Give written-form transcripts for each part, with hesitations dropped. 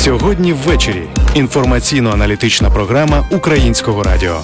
Сьогодні ввечері. Інформаційно-аналітична програма Українського радіо.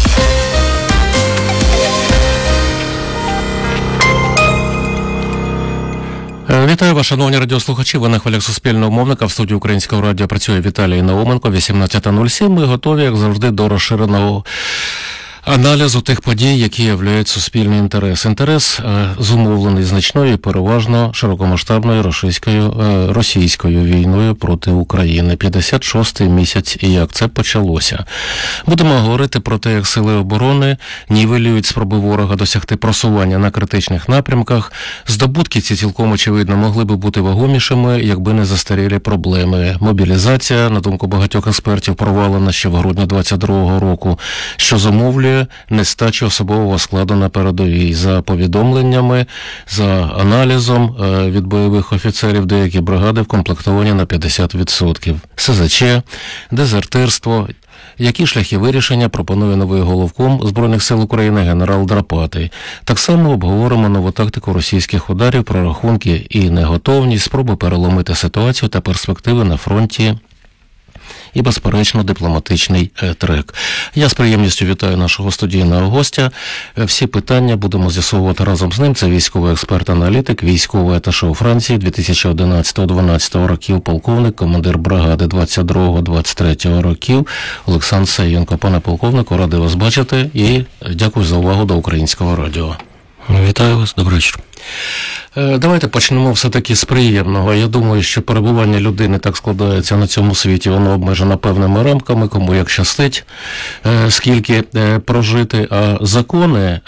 Вітаю вас, шановні радіослухачі. Ви на хвилях Суспільного мовника. В студії Українського радіо працює Віталій Науменко. 18:07. Ми готові, як завжди, до розширеного аналізу тих подій, які являють суспільний інтерес. Інтерес зумовлений значною і переважно широкомасштабною російською війною проти України. 56-й місяць і як це почалося. Будемо говорити про те, як сили оборони нівелюють спроби ворога досягти просування на критичних напрямках. Здобутки ці цілком очевидно могли би бути вагомішими, якби не застарілі проблеми. Мобілізація, на думку багатьох експертів, провалена ще в грудні 22-го року, що зумовлює нестачу особового складу на передовій. За повідомленнями, за аналізом від бойових офіцерів, деякі бригади вкомплектовані на 50%. СЗЧ, дезертирство. Які шляхи вирішення пропонує новий головком Збройних сил України генерал Драпатий. Так само обговоримо нову тактику російських ударів, прорахунки і неготовність, спроби переломити ситуацію та перспективи на фронті і, безперечно, дипломатичний трек. Я з приємністю вітаю нашого студійного гостя. Всі питання будемо з'ясовувати разом з ним. Це військовий експерт-аналітик, військовий аташе у Франції 2011-2012 років, полковник, командир бригади 22-23 років Олександр Саєнко. Пане полковнику, радий вас бачити і дякую за увагу до Українського радіо. Вітаю вас, добрий вечір. Давайте почнемо все-таки з приємного. Я думаю, що перебування людини так складається на цьому світі, воно обмежено певними рамками, кому як щастить, скільки прожити, а закони,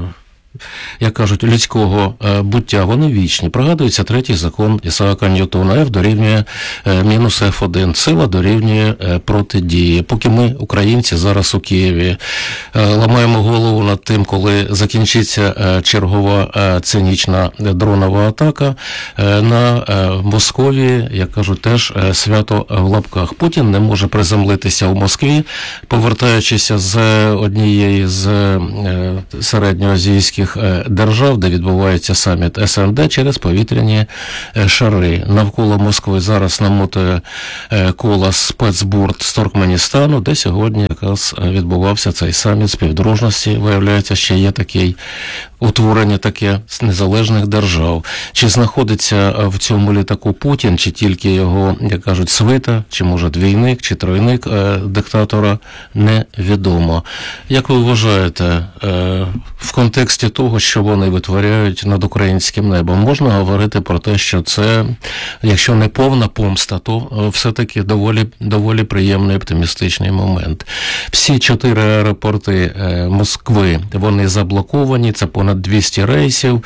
як кажуть, людського буття, вони вічні. Пригадується третій закон Ісаака Ньютона. F дорівнює мінус F1. Сила дорівнює протидії. Поки ми, українці, зараз у Києві ламаємо голову над тим, коли закінчиться чергова цинічна дронова атака, на Московії, як кажуть, теж свято в лапках. Путін не може приземлитися в Москві, повертаючися з однієї з середньоазійських держав, де відбувається саміт СНД, через повітряні шари. Навколо Москви зараз намотує кола спецборд з Туркменістану, де сьогодні якраз відбувався цей саміт співдружності. Виявляється, ще є такий утворення таке з незалежних держав. Чи знаходиться в цьому літаку Путін, чи тільки його, як кажуть, свита, чи може двійник, чи тройник диктатора, невідомо. Як ви вважаєте, в контексті того, що вони витворяють над українським небом, можна говорити про те, що це, якщо не повна помста, то все-таки доволі приємний оптимістичний момент. Всі 4 аеропорти Москви, вони заблоковані, це понад 200 рейсів.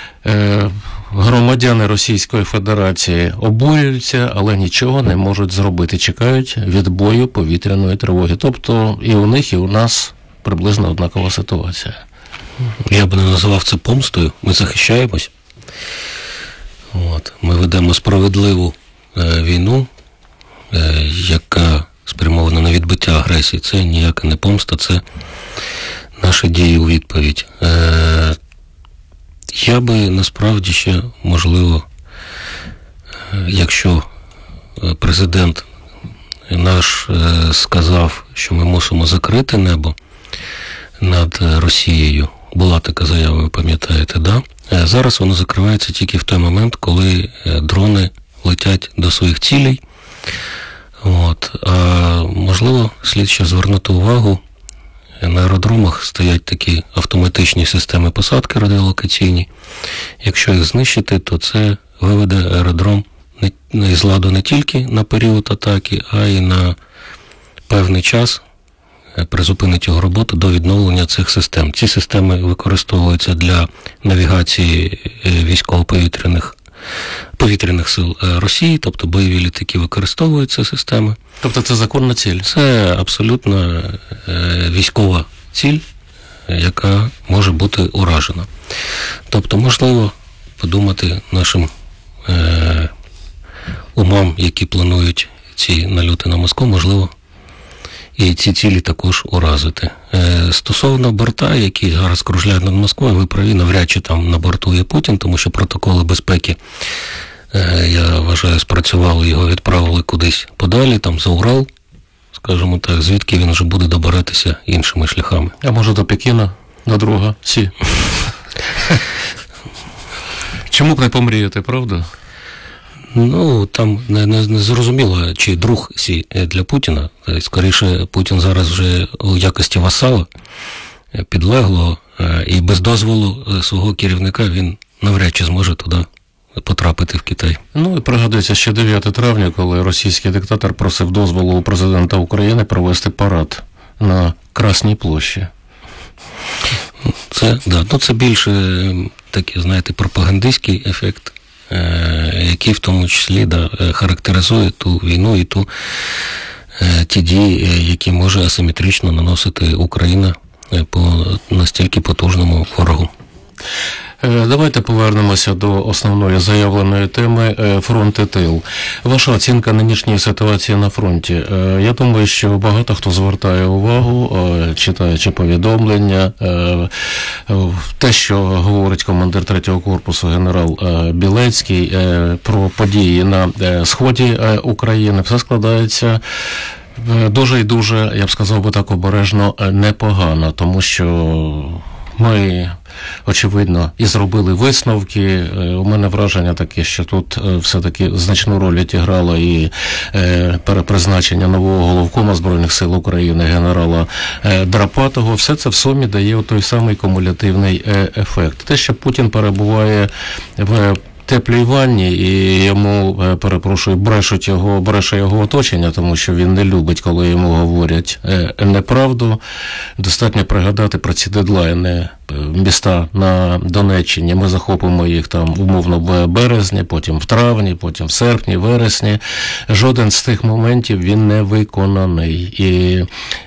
Громадяни Російської Федерації обурюються, але нічого не можуть зробити. Чекають відбою повітряної тривоги. Тобто і у них, і у нас приблизно однакова ситуація. Я б не називав це помстою. Ми захищаємось. Ми ведемо справедливу війну, яка спрямована на відбиття агресії. Це ніяка не помста, це наші дії у відповідь. Я би насправді ще, можливо, якщо президент наш сказав, що ми мусимо закрити небо над Росією, була така заява, ви пам'ятаєте, да? Зараз воно закривається тільки в той момент, коли дрони летять до своїх цілей. Можливо, слід ще звернути увагу, на аеродромах стоять такі автоматичні системи посадки радіолокаційні. Якщо їх знищити, то це виведе аеродром із ладу не тільки на період атаки, а й на певний час призупинить його роботу до відновлення цих систем. Ці системи використовуються для навігації повітряних сил Росії, тобто бойові літаки використовують ці системи. Тобто це законна ціль? Це абсолютно військова ціль, яка може бути уражена. Тобто, можливо, подумати нашим умам, які планують ці нальоти на Москву, можливо, і ці цілі також уразити. Стосовно борта, які зараз кружляють над Москвою, ви праві, навряд чи там на борту є Путін, тому що протоколи безпеки я вважаю, спрацювали, його відправили кудись подалі, там за Урал, скажімо так, звідки він вже буде добиратися іншими шляхами. А може до Пекіна, до друга Сі? Чому б не помріяти, правда? Ну, там не зрозуміло, чи друг Сі для Путіна. Скоріше, Путін зараз вже у якості васала, підлеглого, і без дозволу свого керівника він навряд чи зможе туди потрапити в Китай. Ну і пригадується ще 9 травня, коли російський диктатор просив дозволу у президента України провести парад на Красній площі. Це більше такий, знаєте, пропагандистський ефект, який в тому числі характеризує ту війну і ті дії, які може асиметрично наносити Україна по настільки потужному ворогу. Давайте повернемося до основної заявленої теми «Фронт і тил». Ваша оцінка нинішньої ситуації на фронті. Я думаю, що багато хто звертає увагу, читаючи повідомлення, те, що говорить командир 3-го корпусу генерал Білецький про події на сході України, все складається дуже і дуже, я б сказав би так обережно, непогано, тому що ми, очевидно, і зробили висновки. У мене враження таке, що тут все-таки значну роль відіграло і перепризначення нового головкома Збройних сил України генерала Драпатого. Все це в сумі дає той самий кумулятивний ефект. Те, що Путін перебуває в теплій ванні, і йому, бреше його оточення, тому що він не любить, коли йому говорять неправду. Достатньо пригадати про ці дедлайни. Міста на Донеччині, ми захопимо їх там умовно в березні, потім в травні, потім в серпні, вересні. Жоден з тих моментів він не виконаний. І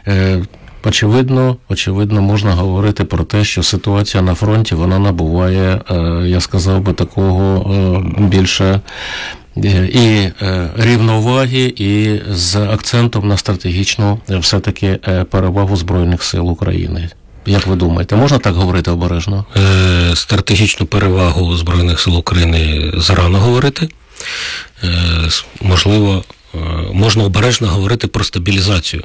Очевидно, можна говорити про те, що ситуація на фронті, вона набуває, я сказав би, такого більше і рівноваги, і з акцентом на стратегічну все-таки перевагу Збройних сил України. Як ви думаєте, можна так говорити обережно? Стратегічну перевагу Збройних сил України зарано говорити. Можливо, можна обережно говорити про стабілізацію.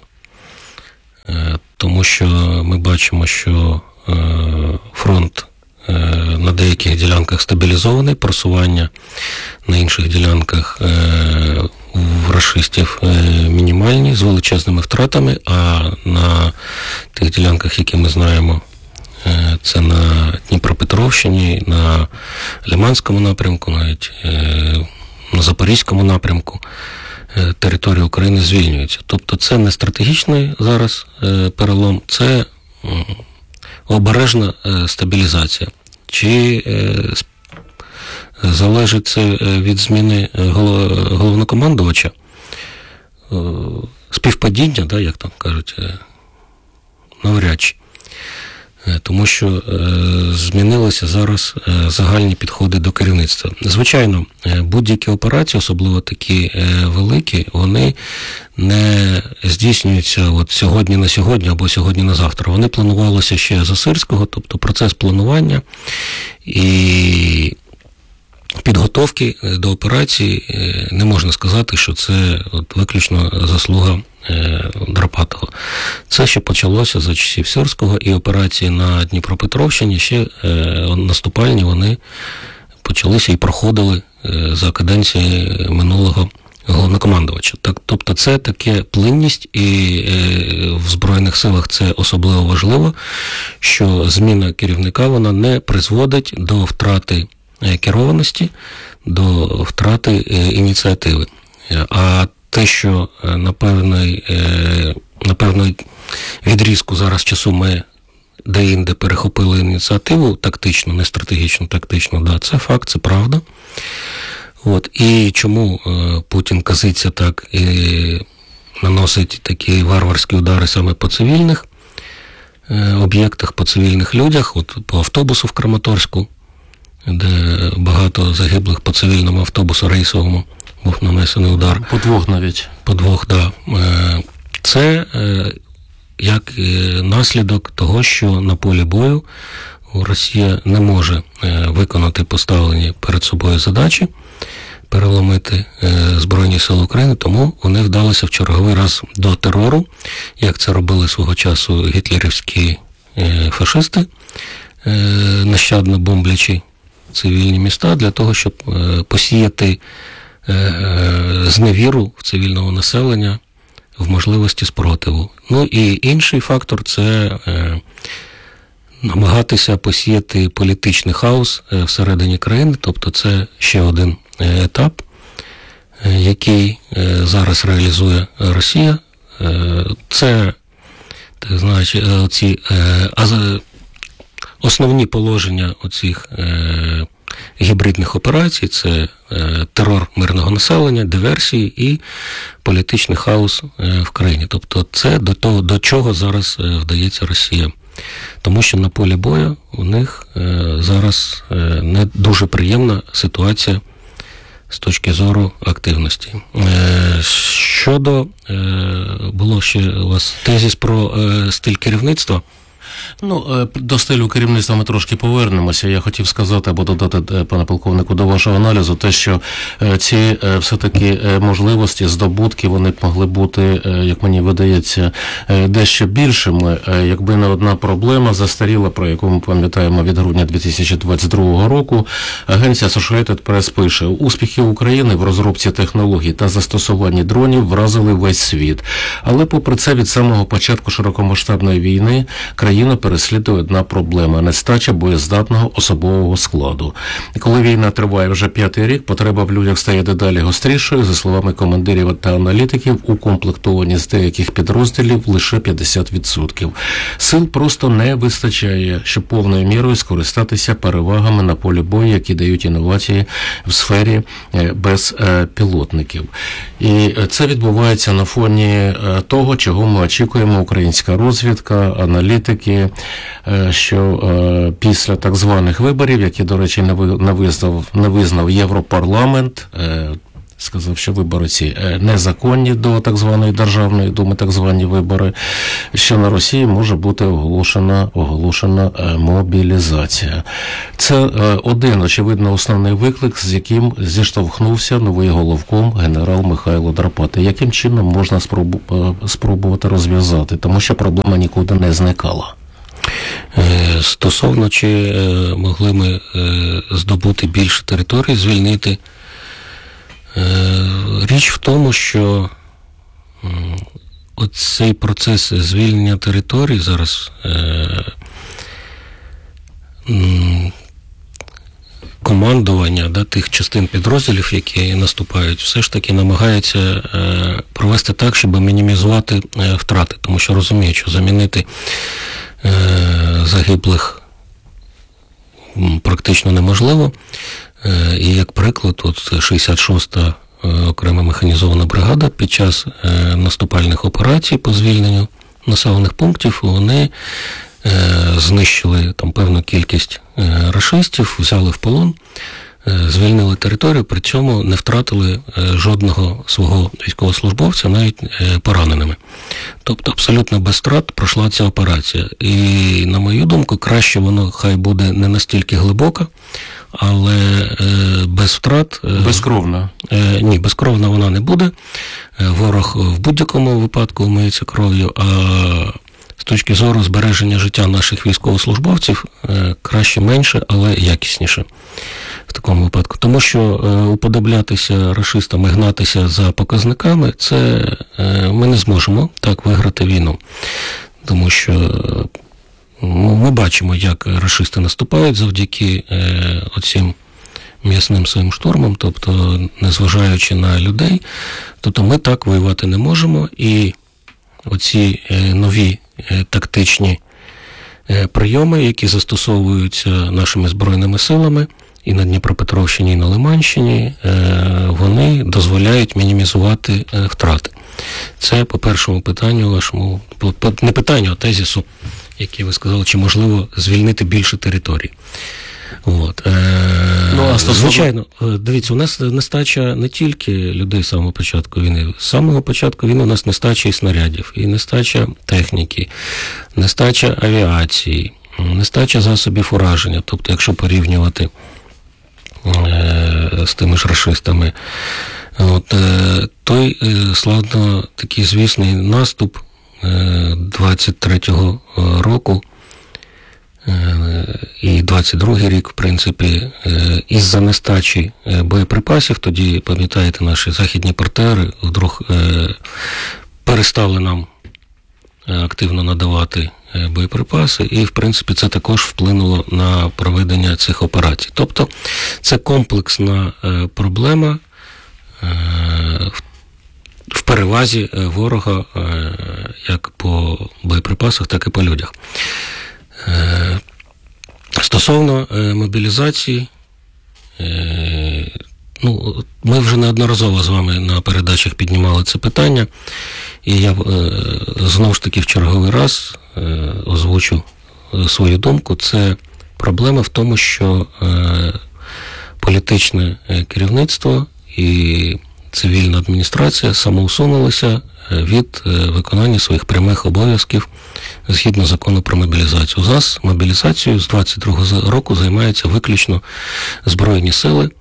Тому що ми бачимо, що фронт на деяких ділянках стабілізований, просування на інших ділянках у рашистів мінімальні, з величезними втратами, а на тих ділянках, які ми знаємо, це на Дніпропетровщині, на Лиманському напрямку, навіть на Запорізькому напрямку, територія України звільнюється. Тобто це не стратегічний зараз перелом, це обережна стабілізація. Чи залежить це від зміни головнокомандувача? Співпадіння, як там кажуть, навряд чи. Тому що змінилися зараз загальні підходи до керівництва. Звичайно, будь-які операції, особливо такі великі, вони не здійснюються от сьогодні на сьогодні або сьогодні на завтра. Вони планувалися ще за Сирського, тобто процес планування і підготовки до операції, не можна сказати, що це от виключно заслуга Драпатого. Це ще почалося за часів Сирського, і операції на Дніпропетровщині ще наступальні вони почалися і проходили за каденції минулого головнокомандувача. Тобто це таке плинність, і в Збройних силах це особливо важливо, що зміна керівника вона не призводить до втрати керованості, до втрати ініціативи. А те, що на певний відрізку зараз часу ми де-інде перехопили ініціативу тактично, не стратегічно, тактично, це факт, це правда. І чому Путін казиться так і наносить такі варварські удари саме по цивільних об'єктах, по цивільних людях, по автобусу в Краматорську, де багато загиблих по цивільному автобусу рейсовому був нанесений удар. По двох навіть. По двох, так. Це як наслідок того, що на полі бою Росія не може виконати поставлені перед собою задачі, переломити Збройні Сили України, тому вони вдалися в черговий раз до терору, як це робили свого часу гітлерівські фашисти, нещадно бомблячи цивільні міста, для того, щоб посіяти зневіру в цивільного населення в можливості спротиву. Ну і інший фактор – це намагатися посіяти політичний хаос всередині країни, тобто це ще один етап, який зараз реалізує Росія. Це, так значить, ці основні положення оцих гібридних операцій – це терор мирного населення, диверсії і політичний хаос в країні. Тобто це до чого зараз вдається Росія. Тому що на полі бою у них зараз не дуже приємна ситуація з точки зору активності. Щодо, було ще у вас тезис про стиль керівництва. Ну, до стилю керівництва ми трошки повернемося. Я хотів сказати або додати, пане полковнику, до вашого аналізу, те, що ці все-таки можливості, здобутки, вони б могли бути, як мені видається, дещо більшими, якби не одна проблема застаріла, про яку ми пам'ятаємо від грудня 2022 року. Агенція Associated Press пише: успіхи України в розробці технологій та застосуванні дронів вразили весь світ. Але попри це, від самого початку широкомасштабної війни країна переслідує одна проблема – нестача боєздатного особового складу. Коли війна триває вже 5-й рік, потреба в людях стає дедалі гострішою. За словами командирів та аналітиків, укомплектовані з деяких підрозділів лише 50%. Сил просто не вистачає, щоб повною мірою скористатися перевагами на полі бою, які дають інновації в сфері безпілотників. І це відбувається на фоні того, чого ми очікуємо, українська розвідка, аналітики, що після так званих виборів, які, до речі, не визнав Європарламент, сказав, що вибори ці незаконні до так званої Державної думи, так звані вибори, що на Росії може бути оголошена мобілізація. Це один, очевидно, основний виклик, з яким зіштовхнувся новий головком генерал Михайло Драпатий. Яким чином можна спробувати розв'язати? Тому що проблема нікуди не зникала. Стосовно, чи могли ми здобути більше територій, звільнити, річ в тому, що оцей процес звільнення територій зараз командування тих частин підрозділів, які наступають, все ж таки намагається провести так, щоб мінімізувати втрати, тому що розуміють, що замінити загиблих практично неможливо. І як приклад, от 66-та окрема механізована бригада під час наступальних операцій по звільненню населених пунктів, вони знищили там певну кількість рашистів, взяли в полон, звільнили територію, при цьому не втратили жодного свого військовослужбовця, навіть пораненими. Тобто абсолютно без втрат пройшла ця операція. І, на мою думку, краще воно хай буде не настільки глибока, але без втрат... Безкровна? Ні, безкровна вона не буде. Ворог в будь-якому випадку вмиється кров'ю, а з точки зору збереження життя наших військовослужбовців краще менше, але якісніше в такому випадку. Тому що уподоблятися рашистам і гнатися за показниками, це ми не зможемо так виграти війну. Тому що ми бачимо, як рашисти наступають завдяки оцім м'ясним своїм штурмам, тобто незважаючи на людей, тобто ми так воювати не можемо, і оці нові тактичні прийоми, які застосовуються нашими Збройними силами і на Дніпропетровщині, і на Лиманщині, вони дозволяють мінімізувати втрати. Це по першому питанню вашому, не питанню, а тезису, який ви сказали, чи можливо звільнити більше територій. От. Звичайно, дивіться, у нас нестача не тільки людей з самого початку війни. З самого початку війни у нас нестача і снарядів, і нестача техніки, нестача авіації, нестача засобів ураження. Тобто, якщо порівнювати з тими ж рашистами. Той славно такий звісний наступ 23-го року і 22-й рік, в принципі, із-за нестачі боєприпасів, тоді, пам'ятаєте, наші західні партнери вдруг перестали нам активно надавати боєприпаси, і, в принципі, це також вплинуло на проведення цих операцій. Тобто, це комплексна проблема в перевазі ворога як по боєприпасах, так і по людях. Стосовно мобілізації, ми вже неодноразово з вами на передачах піднімали це питання, і я знову ж таки в черговий раз озвучу свою думку. Це проблема в тому, що політичне керівництво і цивільна адміністрація самоусунулися від виконання своїх прямих обов'язків згідно закону про мобілізацію. У нас мобілізацією з 22-го року займаються виключно Збройні сили,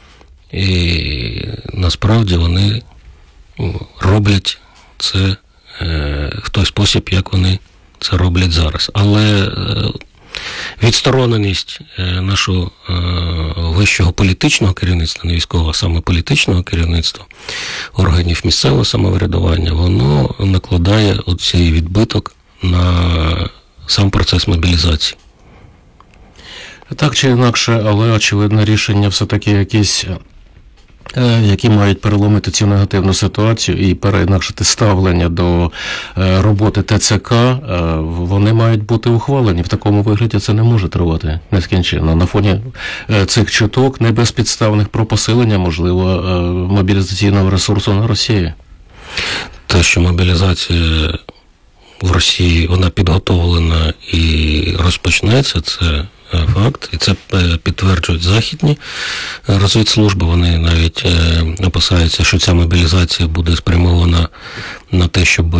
і насправді вони роблять це в той спосіб, як вони це роблять зараз. Але відстороненість нашого вищого політичного керівництва, не військового, а саме політичного керівництва, органів місцевого самоврядування, воно накладає оцей відбиток на сам процес мобілізації. Так чи інакше, але очевидно рішення все-таки якісь, які мають переломити цю негативну ситуацію і переінакшити ставлення до роботи ТЦК, вони мають бути ухвалені. В такому вигляді це не може тривати нескінченно. На фоні цих чуток небезпідставних про посилення, можливо, мобілізаційного ресурсу на Росії. Те, що мобілізація в Росії, вона підготовлена і розпочнеться, це факт, і це підтверджують західні розвідслужби. Вони навіть опасаються, що ця мобілізація буде спрямована на те, щоб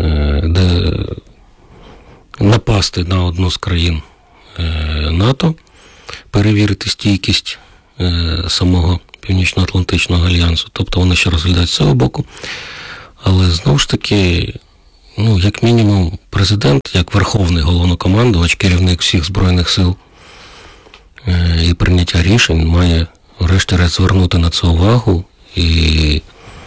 напасти на одну з країн НАТО, перевірити стійкість самого Північно-Атлантичного альянсу. Тобто вони ще розглядають з цього боку. Але знову ж таки, як мінімум, президент, як верховний головнокомандувач, керівник всіх Збройних сил і прийняття рішень, має врешті-решт звернути на це увагу і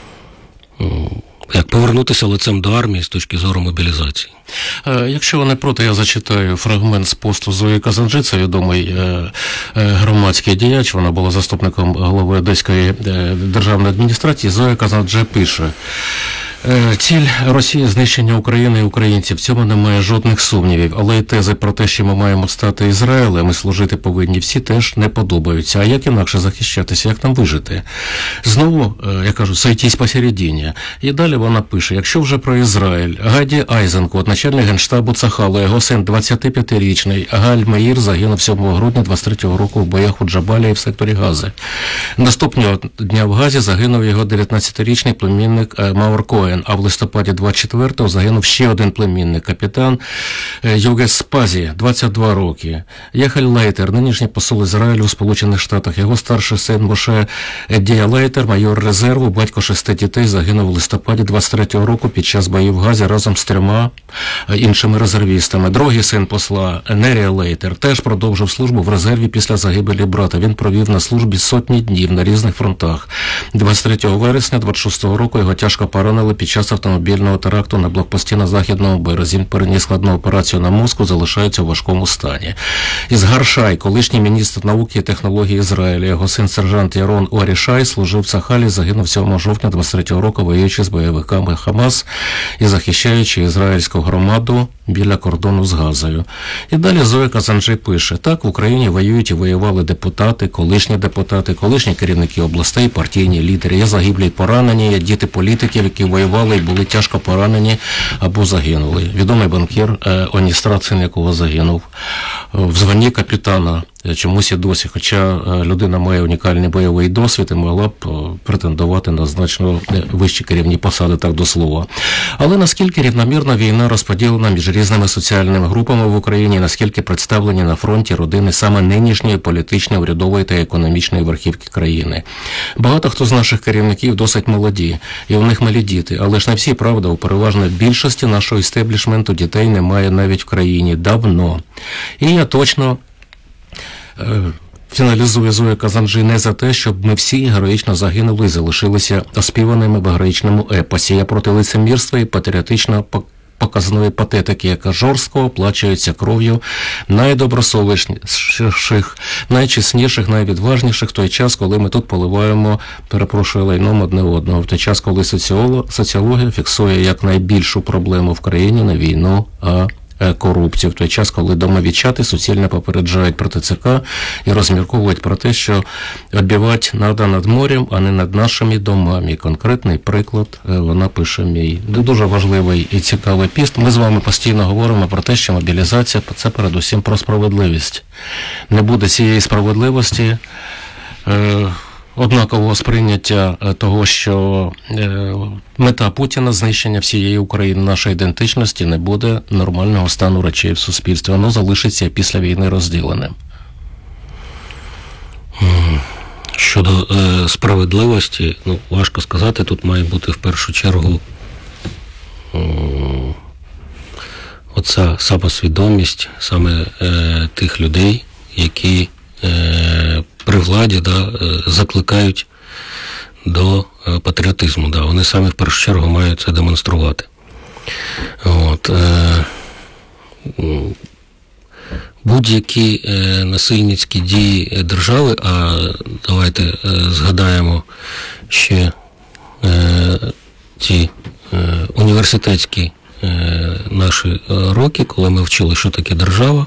повернутися лицем до армії з точки зору мобілізації. Якщо ви не проти, я зачитаю фрагмент з посту Зої Казанджи, це відомий громадський діяч, вона була заступником голови Одеської державної адміністрації. Зоя Казанджи пише: ціль Росії – знищення України і українців. В цьому немає жодних сумнівів. Але й тези про те, що ми маємо стати Ізраїлем і служити повинні всі, теж не подобаються. А як інакше захищатися, як нам вижити? Знову, я кажу, сойтись посередині. І далі вона пише: якщо вже про Ізраїль, Гаді Айзенкот, начальник Генштабу Цахалу, його син 25-річний Галь Маїр загинув 7 грудня 23-го року в боях у Джабалі в секторі Гази. Наступного дня в Газі загинув його 19-річний племінник Маур Коен, а в листопаді 24-го загинув ще один племінник, капітан Югес Спазі, 22 роки. Яхаль Лейтер, нинішній посол Ізраїлю у Сполучених Штатах, його старший син Моше Дія Лейтер, майор резерву, батько 6 дітей, загинув в листопаді 23-го року під час боїв в Газі разом з 3 іншими резервістами. Другий син посла Нерія Лейтер теж продовжив службу в резерві після загибелі брата. Він провів на службі сотні днів на різних фронтах. 23 вересня 26-го року його тяжко поранили під час автомобільного теракту на блокпості на Західному березі. Він переніс складну операцію на мозку, залишається у важкому стані. Ізгар Шай, колишній міністр науки і технологій Ізраїля, його син сержант Ярон Орі Шай служив в Цахалі, загинув 7 жовтня 23-го року, воюючи з бойовиками Хамас і захищаючи ізраїльську громаду біля кордону з Газою. І далі Зоя Казанджи пише: так, в Україні воюють і воювали депутати, колишні керівники областей, партійні лідери. Є загиблі й поранені, є діти політиків, які воювали і були тяжко поранені або загинули. Відомий банкір Оністрат, син якого загинув в званні капітана. чомусь і досі, хоча людина має унікальний бойовий досвід і могла б претендувати на значно вищі керівні посади, так до слова. Але наскільки рівномірно війна розподілена між різними соціальними групами в Україні, наскільки представлені на фронті родини саме нинішньої політичної, урядової та економічної верхівки країни. Багато хто з наших керівників досить молоді, і у них малі діти, але ж не всі, правда, у переважної більшості нашого істеблішменту дітей немає навіть в країні давно. І я точно фіналізує Зоя Казанжи не за те, щоб ми всі героїчно загинули і залишилися оспіваними в героїчному епосі. Я проти лицемірства і патріотично показної патетики, яка жорстко оплачується кров'ю найдобросовіших, найчесніших, найвідважніших в той час, коли ми тут поливаємо, перепрошую, лайном одне одного, в той час, коли соціологія фіксує як найбільшу проблему в країні не війну, а корупцію, в той час, коли домовічати суцільно попереджають про ТЦК і розмірковують про те, що відбивати треба над морем, а не над нашими домами. Конкретний приклад вона пише мій. Дуже важливий і цікавий піст. Ми з вами постійно говоримо про те, що мобілізація – це передусім про справедливість. Не буде цієї справедливості, однакового сприйняття того, що мета Путіна – знищення всієї України, нашої ідентичності, не буде нормального стану речей в суспільстві. Воно залишиться після війни розділеним. Щодо справедливості, важко сказати, тут має бути в першу чергу оця самосвідомість саме тих людей, які при владі закликають до патріотизму. Вони самі в першу чергу мають це демонструвати. Будь-які насильницькі дії держави, а давайте згадаємо ще ці університетські наші роки, коли ми вчили, що таке держава.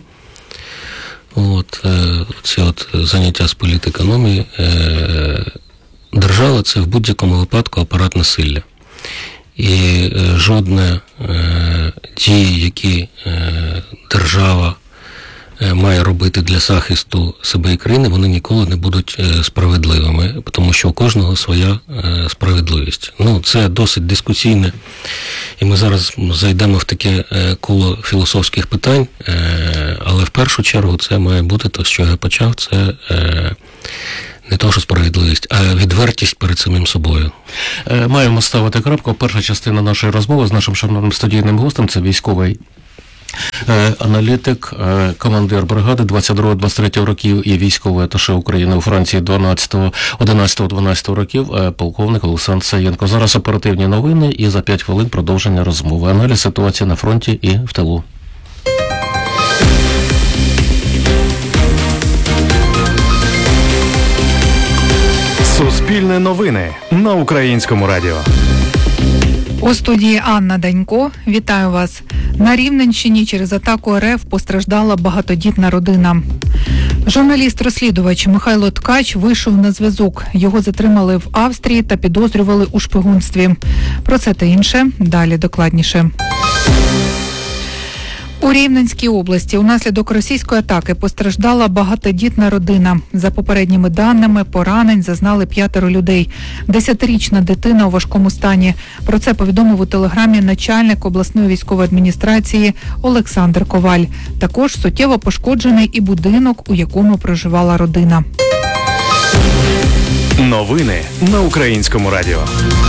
Ці заняття з політекономії. Держава – це в будь-якому випадку апарат насилля. І жодне дії, які держава має робити для захисту себе і країни, вони ніколи не будуть справедливими, тому що у кожного своя справедливість. Це досить дискусійне, і ми зараз зайдемо в таке коло філософських питань, але в першу чергу це має бути те, що я почав, це не то, що справедливість, а відвертість перед самим собою. Маємо ставити крапку. Перша частина нашої розмови з нашим шановним студійним гостем – це військовий аналітик, командир бригади 22-23 років і військовий аташе України у Франції 11-12 років, полковник Олександр Саєнко. Зараз оперативні новини і за 5 хвилин продовження розмови. Аналіз ситуації на фронті і в тилу. Суспільне новини на Українському радіо. У студії Анна Данько. Вітаю вас. На Рівненщині через атаку РФ постраждала багатодітна родина. Журналіст-розслідувач Михайло Ткач вийшов на зв'язок. Його затримали в Австрії та підозрювали у шпигунстві. Про це та інше далі докладніше. У Рівненській області унаслідок російської атаки постраждала багатодітна родина. За попередніми даними, поранень зазнали 5 людей. 10-річна дитина у важкому стані. Про це повідомив у телеграмі начальник обласної військової адміністрації Олександр Коваль. Також суттєво пошкоджений і будинок, у якому проживала родина. Новини на Українському радіо.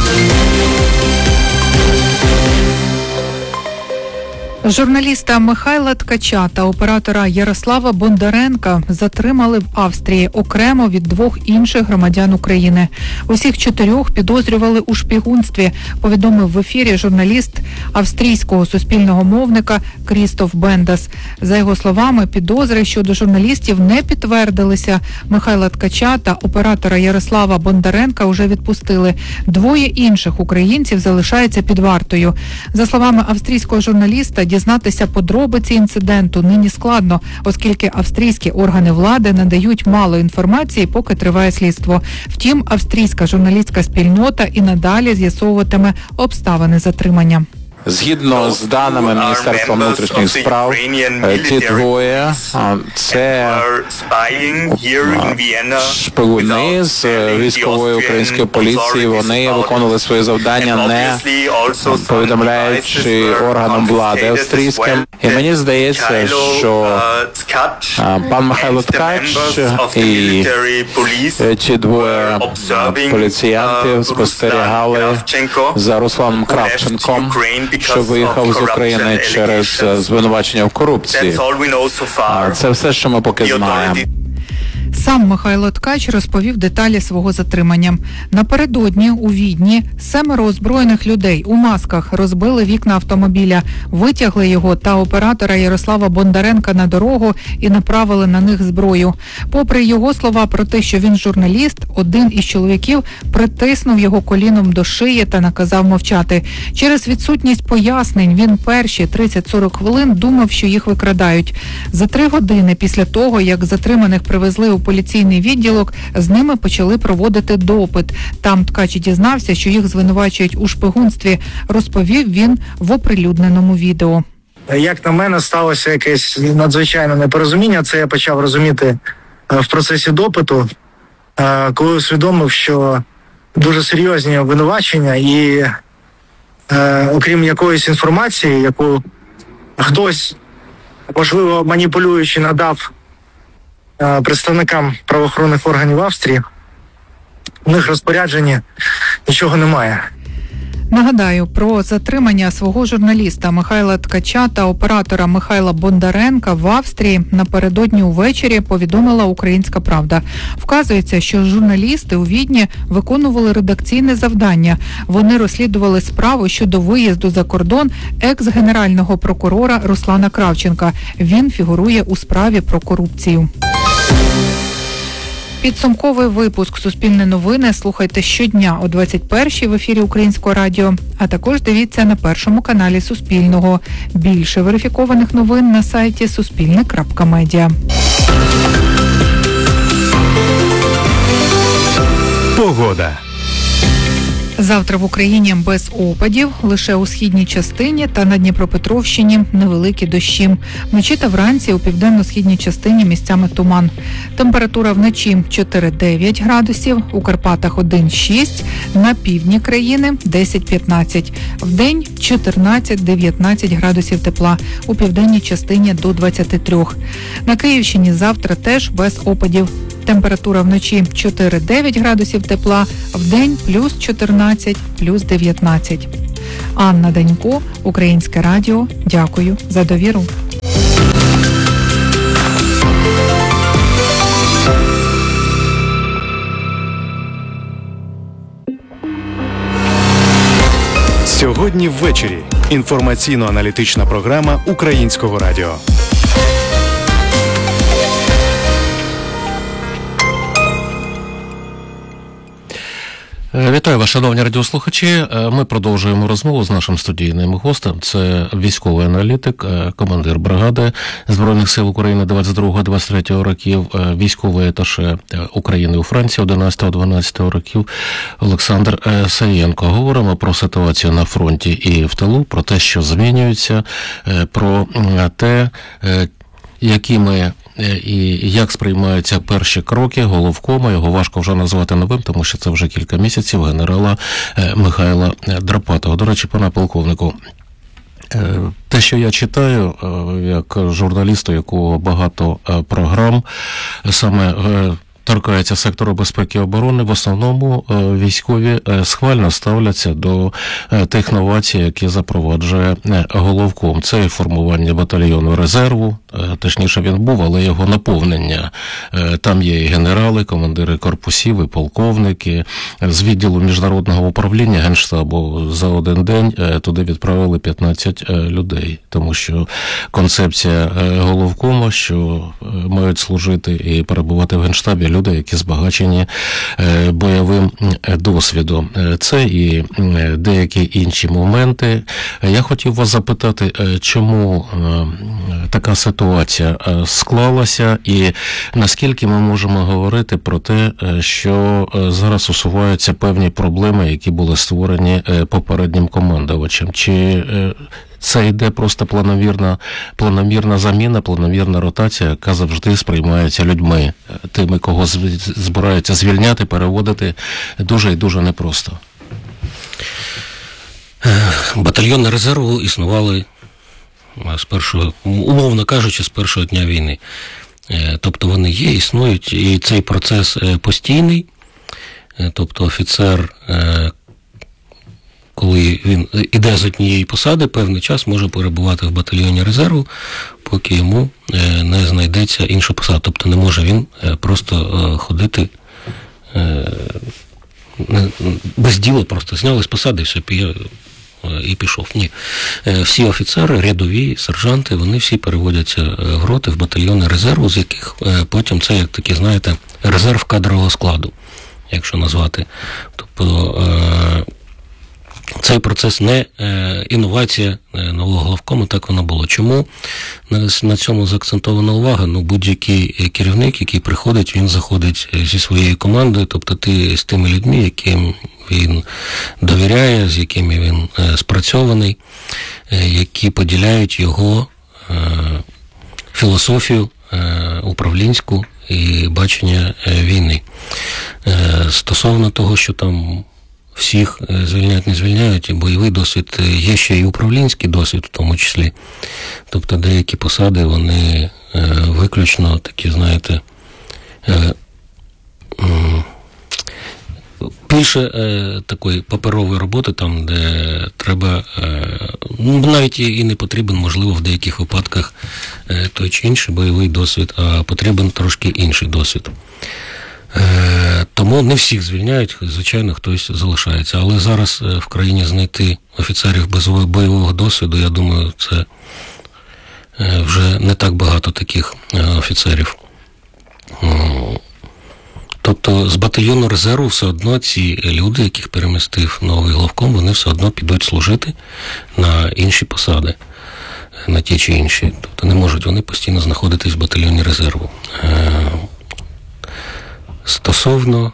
Журналіста Михайла Ткача та оператора Ярослава Бондаренка затримали в Австрії окремо від 2 інших громадян України. Усіх 4 підозрювали у шпигунстві, повідомив в ефірі журналіст австрійського суспільного мовника Крістоф Бендас. За його словами, підозри щодо журналістів не підтвердилися. Михайла Ткача та оператора Ярослава Бондаренка вже відпустили. 2 інших українців залишаються під вартою. За словами австрійського журналіста, дізнатися подробиці інциденту нині складно, оскільки австрійські органи влади надають мало інформації, поки триває слідство. Втім, австрійська журналістська спільнота і надалі з'ясовуватиме обставини затримання. Згідно з даними Міністерства внутрішніх справ, ті двоє це шпигуни з військової української поліції. Вони виконували свої завдання, не повідомляючи органам влади австрійським. І мені здається, що пан Михайло Ткач і ті двоє поліціянтів спостерігали за Русланом Кравченком, що виїхав з України через звинувачення в корупції. Це все, що ми поки знаємо. Сам Михайло Ткач розповів деталі свого затримання. Напередодні у Відні 7 озброєних людей у масках розбили вікна автомобіля, витягли його та оператора Ярослава Бондаренка на дорогу і направили на них зброю. Попри його слова про те, що він журналіст, один із чоловіків притиснув його коліном до шиї та наказав мовчати. Через відсутність пояснень він перші 30-40 хвилин думав, що їх викрадають. За 3 години після того, як затриманих привезли у поліційний відділок, з ними почали проводити допит. Там Ткач дізнався, що їх звинувачують у шпигунстві, розповів він в оприлюдненому відео. Як на мене, сталося якесь надзвичайне непорозуміння. Це я почав розуміти в процесі допиту, коли усвідомив, що дуже серйозні обвинувачення і окрім якоїсь інформації, яку хтось, можливо, маніпулюючи, надав представникам правоохоронних органів Австрії, у них в розпорядженні нічого немає. Нагадаю, про затримання свого журналіста Михайла Ткача та оператора Михайла Бондаренка в Австрії напередодні увечері повідомила «Українська правда». Вказується, що журналісти у Відні виконували редакційне завдання. Вони розслідували справу щодо виїзду за кордон екс-генерального прокурора Руслана Кравченка. Він фігурує у справі про корупцію. Підсумковий випуск «Суспільне новини» слухайте щодня о 21-й в ефірі Українського радіо, а також дивіться на першому каналі Суспільного. Більше верифікованих новин на сайті suspilne.media. Погода. Завтра в Україні без опадів, лише у східній частині та на Дніпропетровщині невеликі дощі. Вночі та вранці у південно-східній частині місцями туман. Температура вночі 4-9 градусів, у Карпатах 1-6, на півдні країни 10-15. Вдень 14-19 градусів тепла, у південній частині до 23. На Київщині завтра теж без опадів. Температура вночі 4-9 градусів тепла, вдень плюс 14, плюс 19. Анна Данько, Українське радіо. Дякую за довіру. Сьогодні ввечері. Інформаційно-аналітична програма Українського радіо. Вітаю вас, шановні радіослухачі. Ми продовжуємо розмову з нашим студійним гостем. Це військовий аналітик, командир бригади Збройних сил України 22-23 років, військовий аташе України у Франції 11-12 років Олександр Саєнко. Говоримо про ситуацію на фронті і в тилу, про те, що змінюється, про те, якими і як сприймаються перші кроки головкома, його важко вже назвати новим, тому що це вже кілька місяців, генерала Михайла Драпатова. До речі, пане полковнику, те, що я читаю, як журналісту, якого багато програм, саме торкається сектору безпеки і оборони, в основному військові схвально ставляться до тих новацій, які запроваджує головком. Це і формування батальйону резерву, точніше він був, але його наповнення. Там є і генерали, командири корпусів, і полковники. З відділу міжнародного управління Генштабу за один день туди відправили 15 людей, тому що концепція головкома, що мають служити і перебувати в Генштабі люди, які збагачені бойовим досвідом. Це і деякі інші моменти. Я хотів вас запитати, чому така ситуація склалася і наскільки ми можемо говорити про те, що зараз усуваються певні проблеми, які були створені попереднім командувачем. Чи це йде просто планомірна заміна, планомірна ротація, яка завжди сприймається людьми, тими, кого збираються звільняти, переводити дуже і дуже непросто? Батальйони резерву існували з першого, умовно кажучи, з першого дня війни. Тобто вони є, існують, і цей процес постійний. Тобто офіцер, коли він іде з однієї посади, певний час може перебувати в батальйоні резерву, поки йому не знайдеться інша посада. Тобто не може він просто ходити без діла, просто зняли з посади і пішов. Ні. Всі офіцери, рядові, сержанти, вони всі переводяться в роти, в батальйони резерву, з яких потім це, як такі, знаєте, резерв кадрового складу, якщо назвати. Тобто цей процес не інновація нового главкому, так воно було. Чому на цьому заакцентована увага? Будь-який керівник, який приходить, він заходить зі своєю командою, тобто ти з тими людьми, яким він довіряє, з якими він спрацьований, які поділяють його філософію управлінську і бачення війни. Стосовно того, що там всіх звільняють, не звільняють, і бойовий досвід, є ще і управлінський досвід в тому числі. Тобто деякі посади, вони виключно такі, знаєте, більше такої паперової роботи, там, де треба, навіть і не потрібен, можливо, в деяких випадках той чи інший бойовий досвід, а потрібен трошки інший досвід. Тому не всіх звільняють, звичайно, хтось залишається. Але зараз в країні знайти офіцерів без бойового досвіду, я думаю, це вже не так багато таких офіцерів. Тобто з батальйону резерву все одно ці люди, яких перемістив новий главком, вони все одно підуть служити на інші посади, на ті чи інші. Тобто не можуть вони постійно знаходитись в батальйоні резерву. Стосовно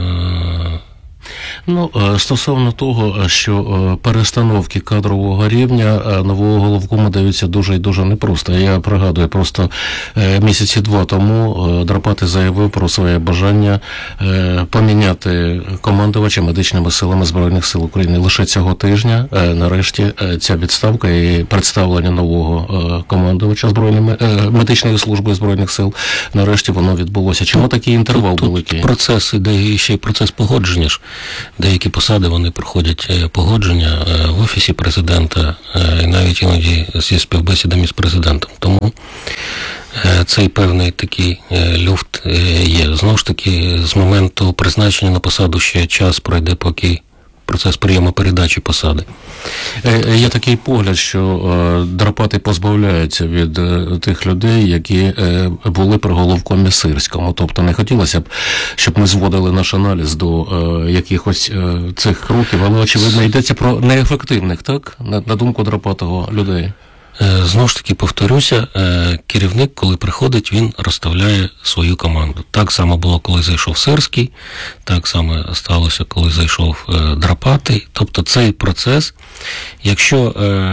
стосовно того, що перестановки кадрового рівня нового головкому даються дуже і дуже непросто. Я пригадую, просто місяці 2 тому Драпати заявив про своє бажання поміняти командувача медичними силами Збройних сил України. Лише цього тижня, нарешті, ця відставка і представлення нового командувача медичної служби Збройних сил, нарешті воно відбулося. Чому такий інтервал великий? Процес іде, і ще й процес погодження ж. Деякі посади, вони проходять погодження в Офісі Президента, і навіть іноді зі співбесідами з Президентом. Тому цей певний такий люфт є. Знову ж таки, з моменту призначення на посаду ще час пройде, поки процес прийому передачі посади. Є такий погляд, що Драпати позбавляються від тих людей, які були при головкомі Сирському. Тобто не хотілося б, щоб ми зводили наш аналіз до якихось цих кроків, але, очевидно, йдеться про неефективних, так? На думку Драпатого, людей. Знову ж таки, повторюся, керівник, коли приходить, він розставляє свою команду. Так само було, коли зайшов Сирський, так само сталося, коли зайшов Драпатий. Тобто цей процес, якщо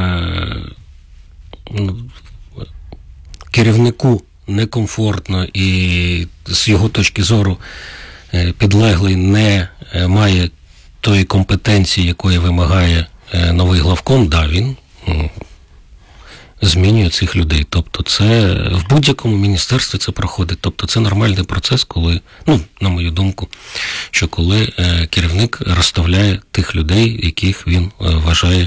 керівнику некомфортно і з його точки зору підлеглий не має тої компетенції, якої вимагає новий главком, да, він змінює цих людей. Тобто це в будь-якому міністерстві це проходить. Тобто це нормальний процес, коли, на мою думку, що коли керівник розставляє тих людей, яких він вважає,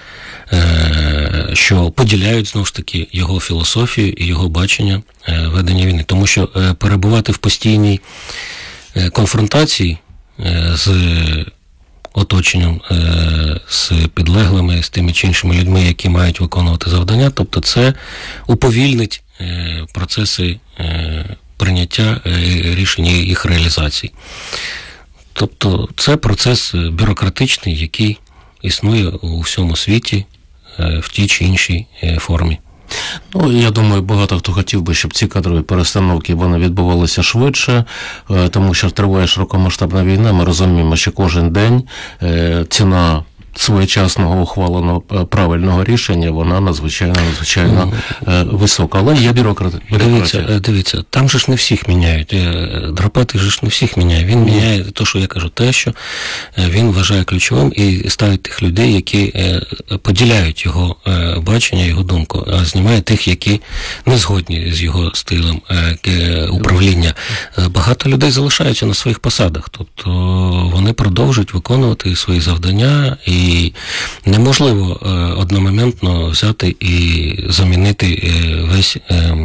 що поділяють, знову ж таки, його філософію і його бачення ведення війни. Тому що перебувати в постійній конфронтації з оточенням, з підлеглими, з тими чи іншими людьми, які мають виконувати завдання, тобто це уповільнить процеси прийняття рішень і їх реалізації. Тобто це процес бюрократичний, який існує у всьому світі в тій чи іншій формі. Ну, я думаю, багато хто хотів би, щоб ці кадрові перестановки вони відбувалися швидше, тому що триває широкомасштабна війна. Ми розуміємо, що кожен день ціна своєчасного ухваленого правильного рішення, вона надзвичайно висока. Але є бюрократія. Дивіться, там же ж не всіх міняють. Драпати ж не всіх міняє. Він міняє те, що я кажу, те, що він вважає ключовим і ставить тих людей, які поділяють його бачення, його думку, а знімає тих, які не згодні з його стилем управління. Багато людей залишаються на своїх посадах, тобто вони продовжують виконувати свої завдання, і неможливо одномоментно взяти і замінити весь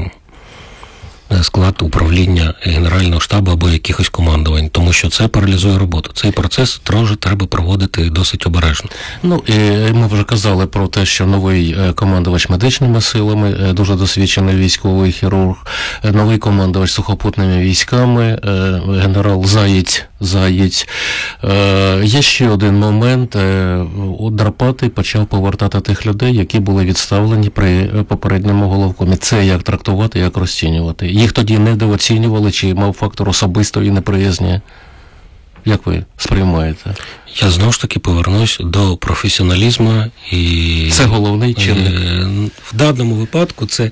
склад управління Генерального штабу або якихось командувань, тому що це паралізує роботу. Цей процес треба проводити досить обережно. Ну, і ми вже казали про те, що новий командувач медичними силами, дуже досвідчений військовий хірург, новий командувач сухопутними військами, генерал Заєць. Є ще один момент. Драпатий почав повертати тих людей, які були відставлені при попередньому головкомі. Це як трактувати, як розцінювати. Їх тоді недооцінювали, чи мав фактор особистої неприязні? Як ви сприймаєте? Я знову ж таки повернусь до професіоналізму і... Це головний чинник? В даному випадку це...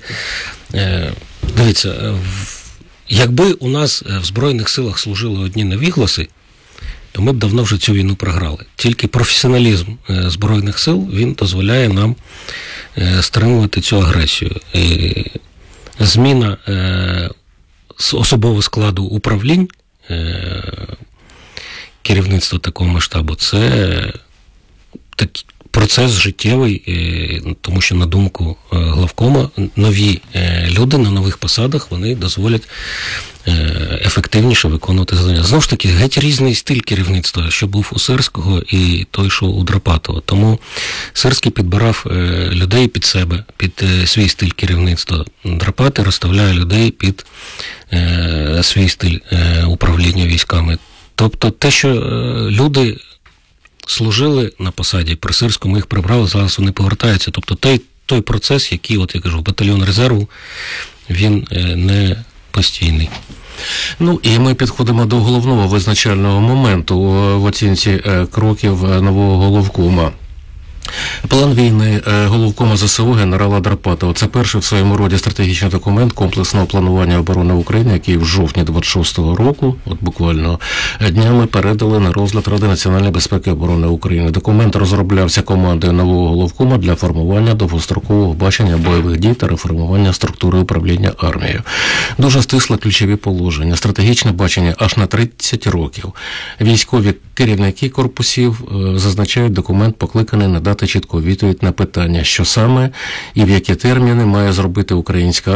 Дивіться, якби у нас в Збройних силах служили одні невігласи, то ми б давно вже цю війну програли. Тільки професіоналізм Збройних сил, він дозволяє нам стримувати цю агресію. Зміна особового складу управлінь, керівництва такого масштабу, це такий процес життєвий, тому що, на думку главкома, нові люди на нових посадах, вони дозволять ефективніше виконувати завдання. Знову ж таки, геть різний стиль керівництва, що був у Сирського і той, що у Драпатова. Тому Сирський підбирав людей під себе, під свій стиль керівництва. Драпатий розставляє людей під свій стиль управління військами. Тобто те, що люди служили на посаді, при Сирському їх прибрали, зараз вони повертаються. Тобто той процес, який, от я кажу, батальйон резерву, він не постійний. Ну, і ми підходимо до головного визначального моменту в оцінці кроків нового головкома. План війни головкома ЗСУ генерала Драпатова. Це перший в своєму роді стратегічний документ комплексного планування оборони України, який в жовтні 26-го року, от буквально днями, передали на розгляд Ради національної безпеки і оборони України. Документ розроблявся командою нового головкома для формування довгострокового бачення бойових дій та реформування структури управління армією. Дуже стисло ключові положення, стратегічне бачення аж на 30 років. Військові керівники корпусів зазначають, документ покликаний надати чітку відповідь на питання, що саме і в які терміни має зробити українська